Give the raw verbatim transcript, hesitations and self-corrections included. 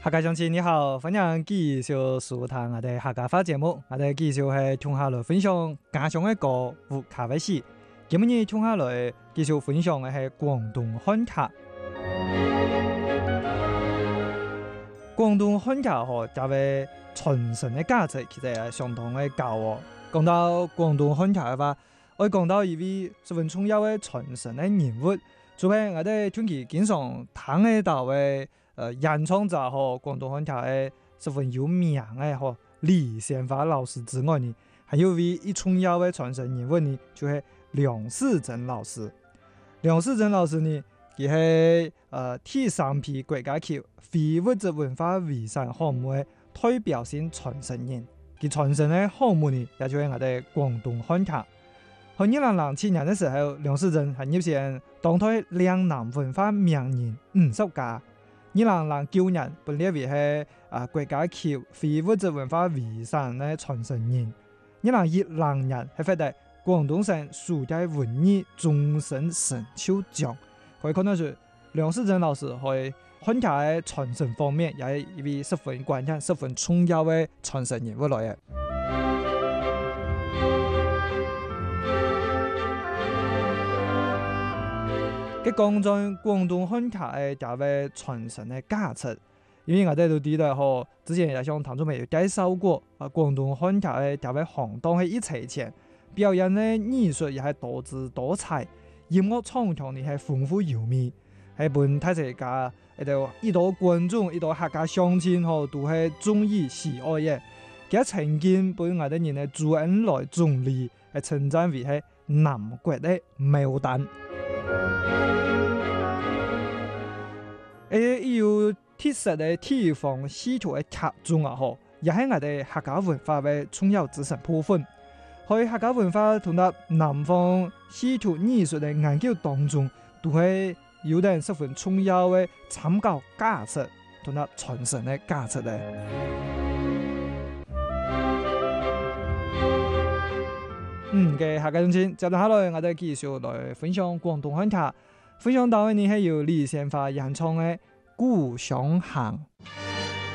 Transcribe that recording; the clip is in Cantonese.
客家鄉親你好，歡迎繼續收聽我哋客家話節目。我哋繼續係聽下來分享家鄉嘅歌和客家史。今日聽下來繼續分享嘅係廣東漢客。廣東漢客和作為傳承嘅價值，其實係相當嘅高哦。講到廣東漢客嘅話，我講到一位十分重要嘅傳承嘅人物，就係我哋聽佢經常聽得到嘅。呃，演唱者和廣東漢客嘅十分有名嘅和李先發老師之外呢，還有位一重要嘅傳承人物呢，就係梁世珍老師。梁世珍老師呢，佢係呃第三批國家級非物質文化遺產項目嘅代表性傳承人。佢傳承嘅項目呢，也就係我哋廣東漢客。喺二零零七年嘅時候，梁世珍係入選當代嶺南文化名人五十家。二零零九年被列為係啊國家級非物質文化遺產嘅傳承人。二零一零年係獲得廣東省暑假文藝終身成就獎。可以看到是梁世珍老師喺漢客嘅傳承方面，也係一位十分關鍵、十分重要嘅傳承人物來嘅。佢講在廣東漢客嘅地位傳承嘅價值，因為我哋都知道嗬，之前也向聽眾朋友介紹過，啊廣東漢客嘅地位行當係一齊錢，表演嘅藝術也係多姿多彩，音樂唱腔亦係豐富優美，係本睇世界一道一道觀眾一道客家鄉親嗬，都係中意喜愛嘅。佢曾經被我哋人嘅朱恩來總理係稱讚為係南國嘅牡丹。誒，有特色嘅地方戲曲嘅劇種啊，嗬，也係我哋客家文化嘅重要組成部分。喺客家文化同埋南方戲曲藝術嘅研究當中，都係有啲十分重要嘅參考價值同埋傳承嘅價值咧。嗯，嘅客家鄉親，接下來我哋繼續來分享廣東漢客。分享到嘅呢係由李先發演唱嘅《故鄉行》。